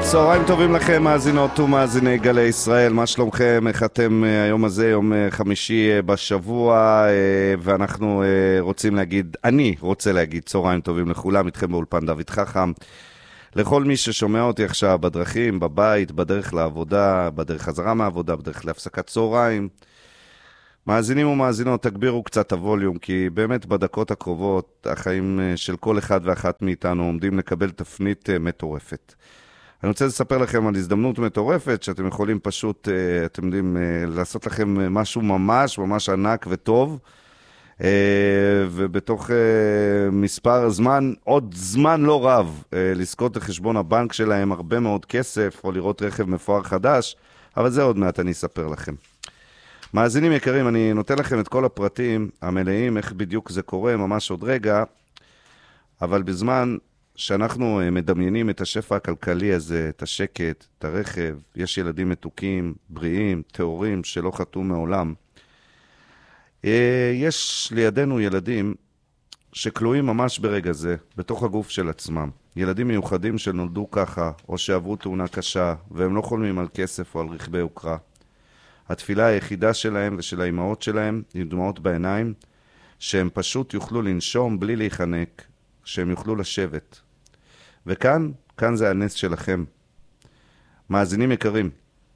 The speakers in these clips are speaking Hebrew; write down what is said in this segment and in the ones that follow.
צהריים טובים לכם, מאזינות ומאזיני גלי ישראל, מה שלומכם? איך אתם היום הזה, יום חמישי בשבוע, ואנחנו אני רוצה להגיד צהריים טובים לכולם, איתכם באולפן דוד חכם, לכל מי ששומע אותי עכשיו בדרכים, בבית, בדרך לעבודה, בדרך חזרה מהעבודה, בדרך להפסקת צהריים. מאזינים ומאזינות, תגבירו קצת הווליום, כי באמת בדקות הקרובות החיים של כל אחד ואחת מאיתנו עומדים לקבל תפנית מטורפת. אני רוצה לספר לכם על הזדמנות מטורפת, שאתם יכולים פשוט, אתם יודעים, לעשות לכם משהו ממש ממש ענק וטוב, ובתוך עוד זמן לא רב, לזכות לחשבון הבנק שלהם הרבה מאוד כסף, או לראות רכב מפואר חדש, אבל זה עוד מעט אני אספר לכם. מאזינים יקרים, אני נותן לכם את כל הפרטים המלאים, איך בדיוק זה קורה, ממש עוד רגע, אבל בזמן שאנחנו מדמיינים את השפע הכלכלי הזה, את השקט, את הרכב, יש ילדים מתוקים, בריאים, טהורים, שלא חטאו מעולם. יש לידינו ילדים שכלואים ממש ברגע זה, בתוך הגוף של עצמם. ילדים מיוחדים שנולדו ככה, או שעברו תאונה קשה, והם לא חולמים על כסף או על רכבי יוקרה. התפילה היחידה שלהם ושל האימהות שלהם, עם דמעות בעיניים, שהם פשוט יוכלו לנשום בלי להיחנק, שהם יוכלו לשבת. וכאן זה הנס שלכם. מאזינים יקרים,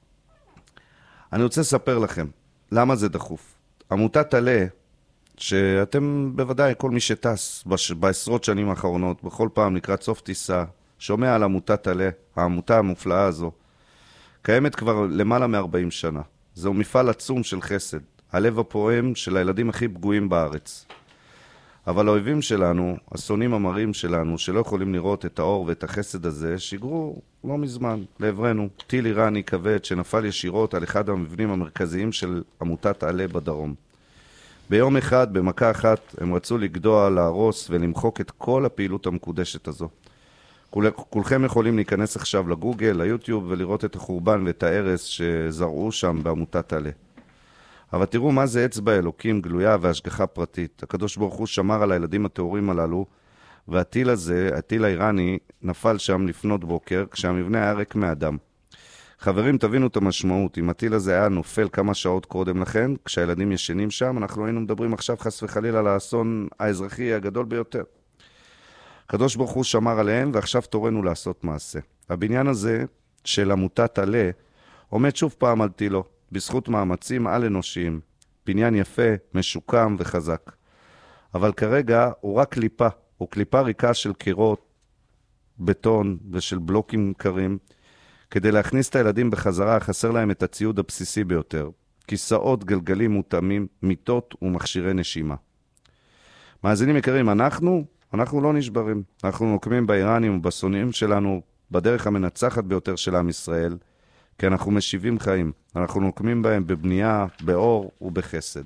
אני רוצה לספר לכם למה זה דחוף. עמותת עלה, שאתם בוודאי, כל מי שטס בעשרות שנים האחרונות, בכל פעם לקראת סוף טיסה, שומע על עמותת עלה, העמותה המופלאה הזו, קיימת כבר למעלה מ-40 שנה. זהו מפעל עצום של חסד, הלב הפועם של הילדים הכי פגועים בארץ. אבל האויבים שלנו, השונאים המרים שלנו, שלא יכולים לראות את האור ואת החסד הזה, שיגרו לא מזמן לעברנו טיל איראני כבד שנפל ישירות על אחד המבנים המרכזיים של עמותת עלה בדרום. ביום אחד, במכה אחת, הם רצו לגדוע, להרוס ולמחוק את כל הפעילות המקודשת הזו. כולכם יכולים להיכנס עכשיו לגוגל, ליוטיוב, ולראות את החורבן ואת ההרס שזרעו שם בעמותת עלה. אבל תראו מה זה אצבע אלוקים גלויה והשגחה פרטית. הקדוש ברוך הוא שמר על הילדים הטהורים הללו, והטיל הזה, הטיל האיראני, נפל שם לפנות בוקר, כשהמבנה היה ריק מאדם. חברים, תבינו את המשמעות. אם הטיל הזה היה נופל כמה שעות קודם לכן, כשהילדים ישנים שם, אנחנו היינו מדברים עכשיו חס וחלילה על האסון האזרחי הגדול ביותר. הקדוש ברוך הוא שמר עליהם, ועכשיו תורנו לעשות מעשה. הבניין הזה של עמותת עלה עומד שוב פעם על טילו, בזכות מאמצים על אנושיים. בניין יפה, משוקם וחזק. אבל כרגע הוא רק קליפה, הוא קליפה ריקה של קירות, בטון ושל בלוקים קרים. כדי להכניס את הילדים בחזרה, חסר להם את הציוד הבסיסי ביותר. כיסאות, גלגלים מותאמים, מיטות ומכשירי נשימה. מאזינים יקרים, אנחנו לא נשברים. אנחנו נוקמים באיראנים ובשונאים שלנו בדרך המנצחת ביותר של עם ישראל, כי אנחנו משיבים חיים. אנחנו נוקמים בהם בבנייה, באור ובחסד.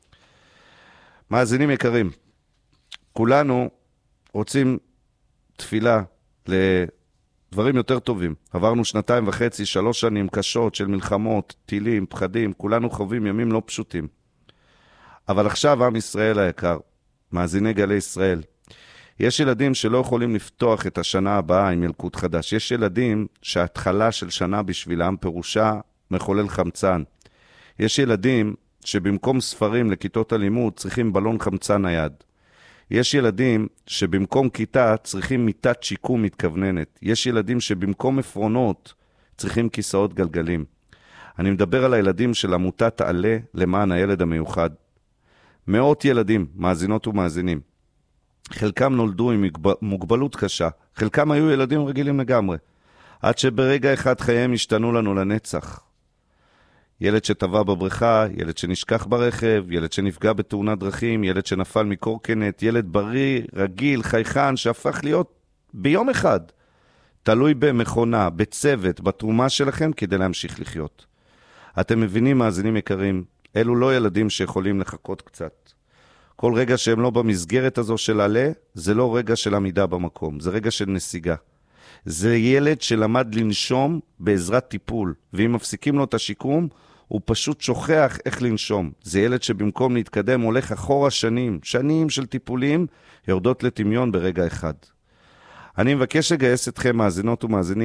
מאזינים יקרים, כולנו רוצים תפילה לדברים יותר טובים. עברנו 2.5, 3 שנים קשות של מלחמות, טילים, פחדים, כולנו חווים ימים לא פשוטים. אבל עכשיו עם ישראל היקר, מאזיני גלי ישראל, יש ילדים שלא יכולים לפתוח את השנה הבאה עם ילקוט חדש. יש ילדים שההתחלה של שנה בשבילם פירושה מחולל חמצן. יש ילדים שבמקום ספרים לכיתות הלימוד צריכים בלון חמצן נייד. יש ילדים שבמקום כיתה צריכים מיטת שיקום מתכווננת. יש ילדים שבמקום עפרונות צריכים כיסאות גלגלים. אני מדבר על הילדים של עמותת עלה למען הילד המיוחד. מאות ילדים, מאזינות ומאזינים. חלקם נולדו עם מוגבלות קשה, חלקם היו ילדים רגילים לגמרי, עד שברגע אחד חייהם השתנו לנו לנצח. ילד שטבע בבריכה, ילד שנשכח ברכב, ילד שנפגע בתאונת דרכים, ילד שנפל מקורקינט, ילד בריא, רגיל, חייכן, שהפך להיות ביום אחד, תלוי במכונה, בצוות, בתרומה שלכם כדי להמשיך לחיות. אתם מבינים, מאזינים יקרים, אלו לא ילדים שיכולים לחכות קצת. כל רגע שהם לא במסגרת הזו של עלה, זה לא רגע של עמידה במקום, זה רגע של נסיגה. זה ילד שלמד לנשום בעזרת טיפול, ואם מפסיקים לו את השיקום, הוא פשוט שוכח איך לנשום. זה ילד שבמקום להתקדם הולך אחורה שנים של טיפולים, יורדות לטמיון ברגע אחד. אני מבקש לגייס אתכם, מאזינות ומאזינים,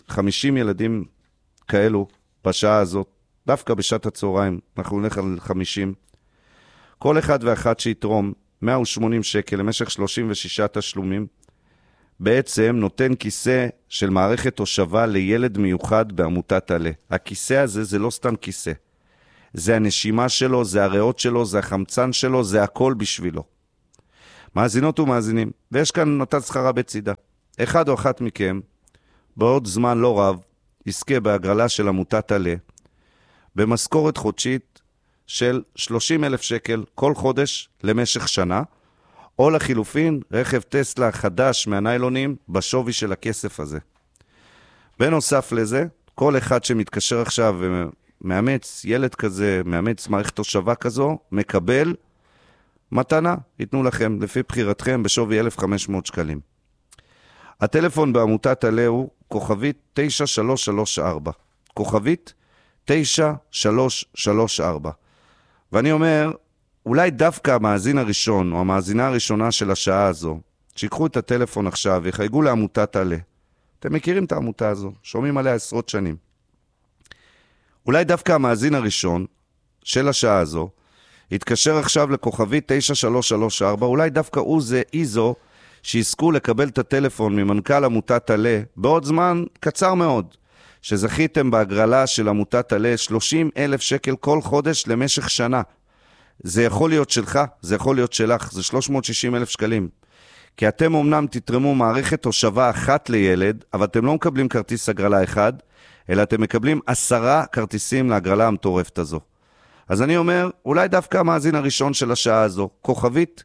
50 ילדים כאלו בשעה הזאת, דווקא בשעת הצהריים, אנחנו נלך על 50. כל אחד ואחת שיתרום 180 שקל למשך 36 תשלומים, בעצם נותן כיסא של מערכת תושבה לילד מיוחד בעמותת עלה. הכיסא הזה זה לא סתם כיסא. זה הנשימה שלו, זה הריאות שלו, זה החמצן שלו, זה הכל בשבילו. מאזינות ומאזינים, ויש כאן נותן שכרה בצידה. אחד או אחת מכם, בעוד זמן לא רב, יזכה בהגרלה של עמותת עלה, במשכורת חודשית של 30,000 שקל כל חודש למשך שנה, או לחילופין, רכב טסלה חדש מהניילונים בשווי של הכסף הזה. בנוסף לזה, כל אחד שמתקשר עכשיו ומאמץ ילד כזה, מאמץ מערכת תושבה כזו, מקבל מתנה, ייתנו לכם לפי בחירתכם בשווי 1,500 שקלים. הטלפון בעמותת עלה הוא כוכבית 9334. כוכבית 9334. ואני אומר, אולי דווקא המאזין הראשון או המאזינה הראשונה של השעה הזו, שיקחו את הטלפון עכשיו ויחייגו לעמותת עלה. אתם מכירים את העמותה הזו, שומעים עליה עשרות שנים. אולי דווקא המאזין הראשון של השעה הזו, יתקשר עכשיו לכוכבית 9334, אולי דווקא הוא זה איזו שיזכו לקבל את הטלפון ממנכ"ל עמותת עלה בעוד זמן קצר מאוד, שזכיתם בהגרלה של עמותת עלה 30,000 שקל כל חודש למשך שנה. זה יכול להיות שלך, זה יכול להיות שלך, זה 360,000 שקלים. כי אתם אומנם תתרמו מערכת תושבה אחת לילד, אבל אתם לא מקבלים כרטיס הגרלה אחד, אלא אתם מקבלים 10 כרטיסים להגרלה המטורפת הזו. אז אני אומר, אולי דווקא המאזין הראשון של השעה הזו, כוכבית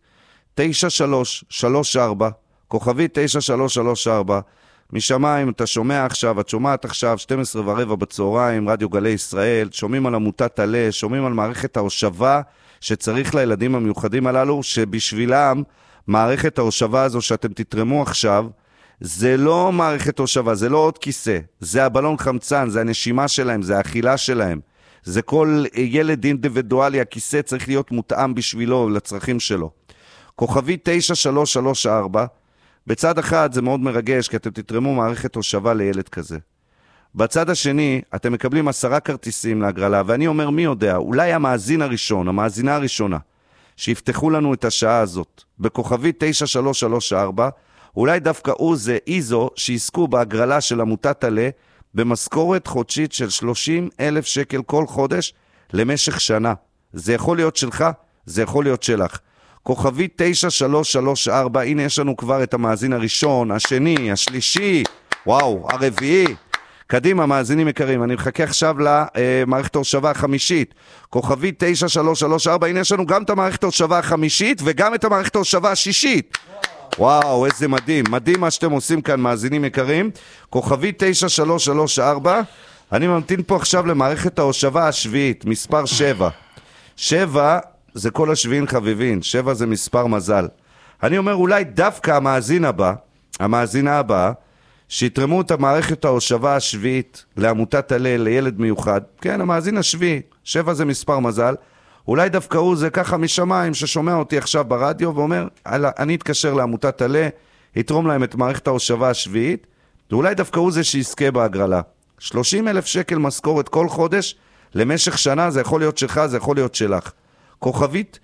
9334, כוכבית 9334, משמיים אתה שומע עכשיו, את שומעת עכשיו 12:15 בצהריים, רדיו גלי ישראל, שומעים על עמותת עלה, שומעים על מערכת ההושבה שצריך לילדים המיוחדים הללו, שבשבילם מערכת ההושבה הזו שאתם תתרמו עכשיו, זה לא מערכת הושבה, זה לא עוד כיסא, זה הבלון חמצן, זה הנשימה שלהם, זה האכילה שלהם, זה כל ילד אינדיבידואלי, הכיסא צריך להיות מותאם בשבילו, לצרכים שלו. כוכבי 9334, בצד אחד זה מאוד מרגש, כי אתם תתרמו מערכת הושבה לילד כזה. בצד השני, אתם מקבלים 10 כרטיסים להגרלה, ואני אומר, מי יודע, אולי המאזין הראשון, המאזינה הראשונה, שיפתחו לנו את השעה הזאת, בכוכבי 9334, אולי דווקא הוא זה איזו שיזכו בהגרלה של עמותת עלה, במשכורת חודשית של 30,000 שקל כל חודש למשך שנה. זה יכול להיות שלך, זה יכול להיות שלך. כוכבי 9334, הנה יש לנו כבר את המאזין הראשון, השני, השלישי, וואו, הרביעי. קדימה, מאזינים יקרים, אני מחכה עכשיו למערכת ההושבה החמישית. כוכבי 9334, הנה יש לנו גם את המערכת ההושבה החמישית וגם את המערכת ההושבה השישית. וואו, איזה מדהים, מדהים מה שאתם עושים כאן, מאזינים יקרים. כוכבי 9334, אני ממתין פה עכשיו למערכת ההושבה השביעית, מספר 7. 7 זה כל השביעים חביבין, 7 זה מספר מזל. אני אומר, אולי דווקא המאזינה הבאה, שיתרמו את המערכת ההושבה השביעית לעמותת עלה, לילד מיוחד. כן, המאזין השביעי, 7 זה מספר מזל. אולי דווקא הוא זה ככה משמיים ששומע אותי עכשיו ברדיו ואומר, אני אתקשר לעמותת עלה, יתרום להם את מערכת ההושבה השביעית, ואולי דווקא הוא זה שיזכה בהגרלה. 30,000 שקל משכורת כל חודש למשך שנה, זה יכול להיות שלך, זה יכול להיות שלך. כוכבית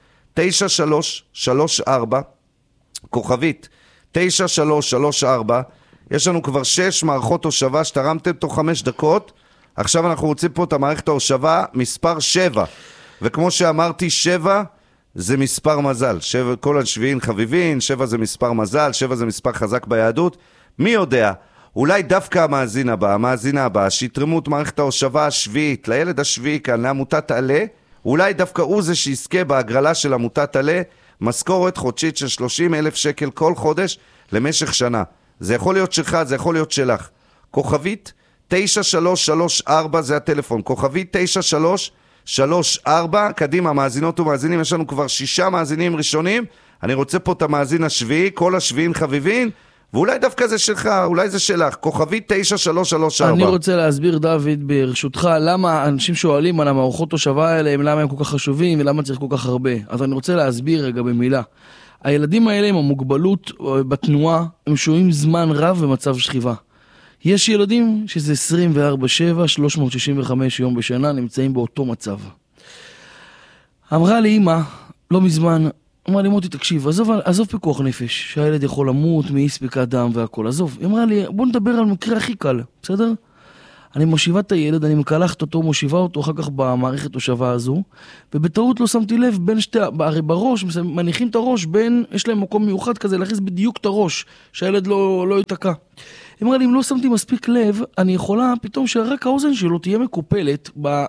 9334, כוכבית 9334, יש לנו כבר 6 מערכות הושבה שתרמתם תוך 5 דקות, עכשיו אנחנו רוצים פה את המערכת ההושבה מספר 7, וכמו שאמרתי 7 זה מספר מזל, 7, כל השביעין חביבין, 7 זה מספר מזל, 7 זה מספר חזק ביהדות, מי יודע, אולי דווקא המאזינה הבאה, שיתרמו את מערכת ההושבה השביעית, לילד השביעי כאן, לעמותת עלה, אולי דווקא הוא זה שיזכה בהגרלה של עמותת עלה, משכורת חודשית של 30,000 שקל כל חודש למשך שנה. זה יכול להיות שלך, זה יכול להיות שלך. כוכבית 9334 זה הטלפון, כוכבית 9334, קדימה, מאזינות ומאזינים, יש לנו כבר 6 מאזינים ראשונים, אני רוצה פה את המאזין השביעי, כל השביעין חביבין, ואולי דווקא זה שלך, אולי זה שלך, כוכבית 9334. אני רוצה להסביר, דוד, ברשותך, למה אנשים שואלים על המערכות הושבה האלה, למה הם כל כך חשובים ולמה צריך כל כך הרבה. אז אני רוצה להסביר רגע במילה. הילדים האלה עם המוגבלות בתנועה, הם שוהים זמן רב במצב שכיבה. יש ילדים שזה 24/7, 365 יום בשנה, נמצאים באותו מצב. אמרה לי אמא, לא מזמן, אמרה לי מוטי תקשיב, עזוב פיקוח נפש, שהילד יכול למות מאי ספיקת דם והכל, עזוב. היא אמרה לי בוא נדבר על מקרה הכי קל, בסדר? אני מושיבה את הילד, אני מקלחת אותו, מושיבה אותו אחר כך במערכת הושבה הזו, ובטעות לא שמתי לב בין שתי, הרי בראש, מניחים את הראש בין, יש להם מקום מיוחד כזה, להכניס בדיוק את הראש, שהילד לא יתקע. היא אמרה לי, אם לא שמתי מספיק לב, אני יכולה פתאום שרק האוזן שלו תהיה מקופלת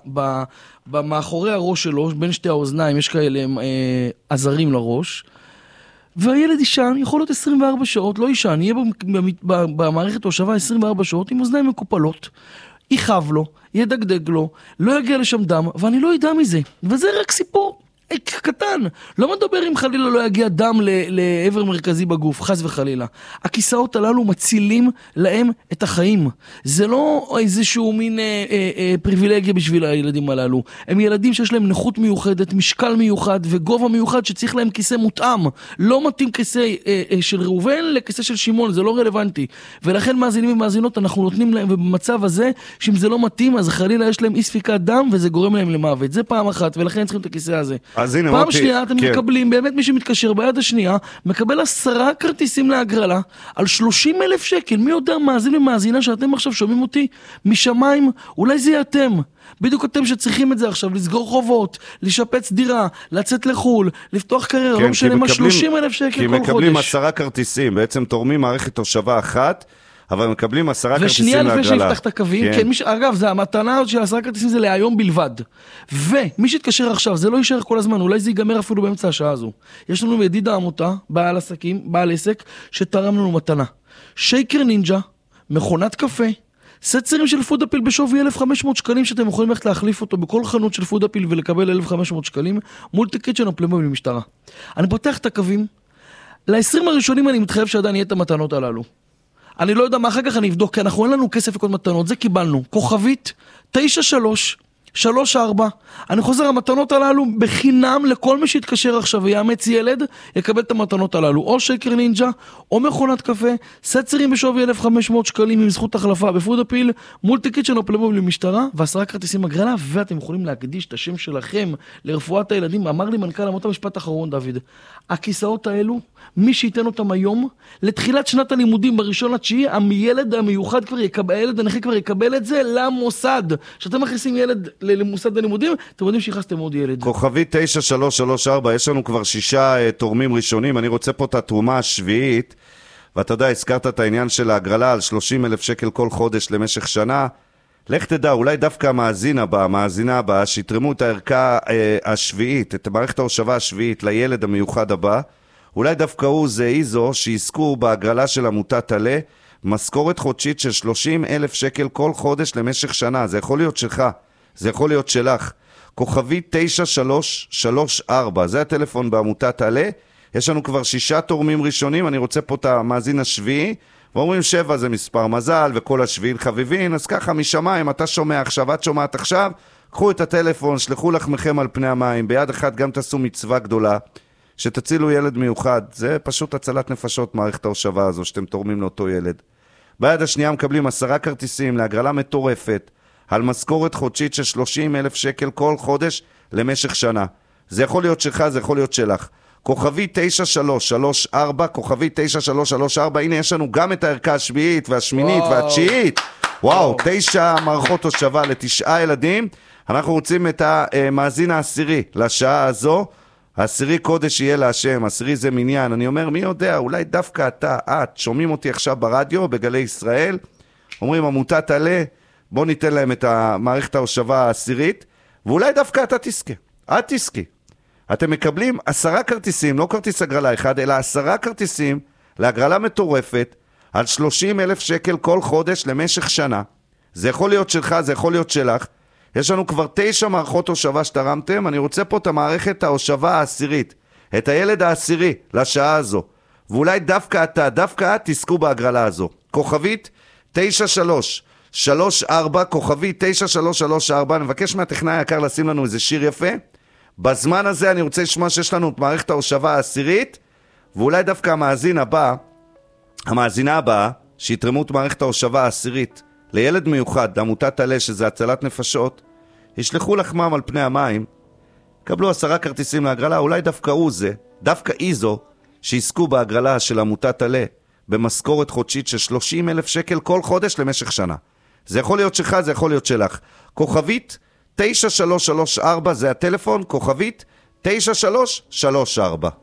במאחורי הראש שלו, בין שתי האוזניים, יש כאלה עזרים לראש, והילד ישן, יכול להיות 24 שעות, לא ישן, יהיה במערכת הושבה 24 שעות עם אוזניים מקופלות, יכאב לו, ידגדג לו, לא יגיע לשם דם, ואני לא ידע מזה. וזה רק סיפור קטן. לא מדבר אם חלילה לא יגיע דם לעבר מרכזי בגוף, חס וחלילה. הכיסאות הללו מצילים להם את החיים. זה לא איזשהו מין פריבילגיה בשביל הילדים הללו. הם ילדים שיש להם נכות מיוחדת, משקל מיוחד וגובה מיוחד שצריך להם כיסא מותאם. לא מתאים כיסא של ראובן לכיסא של שמעון, זה לא רלוונטי. ולכן מאזינים ומאזינות אנחנו נותנים להם, ובמצב הזה, שאם זה לא מתאים, אז חלילה יש להם אי ספיקת דם וזה גורם להם למוות. זה פעם אחת, ולכן צריכים את הכיסא הזה. פעם שנייה אתם מקבלים, באמת מי שמתקשר ביד השנייה, מקבל 10 כרטיסים להגרלה על 30,000 שקל. מי יודע, מאזין ומאזינה שאתם עכשיו שומעים אותי משמיים, אולי זה אתם. בדיוק אתם שצריכים את זה עכשיו, לסגור חובות, לשפץ דירה, לצאת לחול, לפתוח קריירה, לא משנה מה, 30,000 שקל כל חודש. כי מקבלים 10 כרטיסים, בעצם תורמים מערכת הושבה אחת, אבל מקבלים 10 כרטיסים להגרלה. ושנייה לפני שיפתח את הקווים, כן, אגב, זה המתנה של 10 כרטיסים זה להיום בלבד. ומי שיתקשר עכשיו, זה לא יישאר כל הזמן, אולי זה ייגמר אפילו באמצע השעה הזו. יש לנו ידיד העמותה, בעל עסק, שתרם לנו מתנה. שייקר נינג'ה, מכונת קפה, סט של פוד-אפיל בשווי 1,500 שקלים, שאתם יכולים ללכת להחליף אותו בכל חנות של פוד-אפיל ולקבל 1,500 שקלים, מול טיקט של הפליימוביל במשטרה. אני פותח את הקווים, ל-20 הראשונים אני מתחייב שעדיין יהיה את המתנות הללו. אני לא יודע מה אחר כך אני אבדוק, כי אנחנו אין לנו כסף לכל מתנות, זה קיבלנו. כוכבית 9334. אני חוזר, המתנות הללו בחינם לכל מי שיתקשר עכשיו ויאמץ ילד, יקבל את המתנות הללו. או שייקר נינג'ה, או מכונת קפה, סט בשווי 1,500 שקלים עם זכות החלפה בפוד-אפיל, מול טיקט של הפליימוביל במשטרה, ו10 כרטיסים הגרלה, ואתם יכולים להקדיש את השם שלכם לרפואת הילדים. אמר לי מנכ"ל עמותה, משפט אחרון דוד, הכיסאות האלו, מי שייתן אותם היום, לתחילת שנת הלימודים ב1.9, הילד המיוחד כבר יקבל, הילד הנכה כבר יקבל את זה למוסד. שאתם מכניסים ילד למוסד הלימודים, אתם יודעים שהכנסתם עוד ילד. כוכבי 9334, יש לנו כבר 6 תורמים ראשונים, אני רוצה פה את התרומה השביעית, ואתה יודע, הזכרת את העניין של ההגרלה על 30,000 שקל כל חודש למשך שנה, לך תדע, אולי דווקא המאזינה הבאה, שיתרמו את הערכה השביעית, את מערכת ההושבה השביעית לילד המיוחד הבא, אולי דווקא הוא זה איזו שיזכו בהגרלה של עמותת עלה, משכורת חודשית של 30,000 שקל כל חודש למשך שנה. זה יכול להיות שלך, זה יכול להיות שלך. כוכבי 9334, זה הטלפון בעמותת עלה. יש לנו כבר 6 תורמים ראשונים, אני רוצה פה את המאזין השביעי, ואומרים 7 זה מספר מזל, וכל השביעי חביבין, אז ככה משמיים, אתה שומע עכשיו, את שומעת עכשיו, קחו את הטלפון, שלחו לחמכם על פני המים, ביד אחת גם תעשו מצווה גדולה, שתצילו ילד מיוחד. זה פשוט הצלת נפשות, מערכת ההושבה הזו שאתם תורמים לאותו ילד. ביד השנייה מקבלים 10 כרטיסים להגרלה מטורפת על משכורת חודשית של 30,000 שקל כל חודש למשך שנה. זה יכול להיות שלך, זה יכול להיות שלך. כוכבי 9334, כוכבי 9334, הנה יש לנו גם את הערכה השביעית והשמינית והתשיעית. וואו, 9 מערכות הושבה ל9 ילדים. אנחנו רוצים את המאזין העשירי לשעה הזו. העשירי קודש יהיה להשם, העשירי זה מניין. אני אומר, מי יודע, אולי דווקא אתה, את, שומעים אותי עכשיו ברדיו, בגלי ישראל, אומרים, עמותת עלה, בוא ניתן להם את מערכת ההושבה העשירית, ואולי דווקא אתה תזכה, את תזכי. אתם מקבלים 10 כרטיסים, לא כרטיס הגרלה אחד, אלא 10 כרטיסים להגרלה מטורפת, על 30,000 שקל כל חודש למשך שנה. זה יכול להיות שלך, זה יכול להיות שלך. יש לנו כבר 9 מערכות הושבה שתרמתם, אני רוצה פה את המערכת ההושבה העשירית, את הילד העשירי לשעה הזו, ואולי דווקא אתה, דווקא את תזכו בהגרלה הזו. כוכבית 9334, כוכבית 9334, אני מבקש מהטכנאי היקר לשים לנו איזה שיר יפה. בזמן הזה אני רוצה לשמוע שיש לנו את מערכת ההושבה העשירית, ואולי דווקא המאזינה הבאה, שיתרמו את מערכת ההושבה העשירית לילד מיוחד, לעמותת עלה שזה הצלת נפשות, ישלחו לחמם על פני המים, קבלו 10 כרטיסים להגרלה, אולי דווקא דווקא איזו, שיזכו בהגרלה של עמותת עלה, במשכורת חודשית של 30,000 שקל כל חודש למשך שנה. זה יכול להיות שלך, זה יכול להיות שלך. כוכבית 9334, זה הטלפון, כוכבית 9334.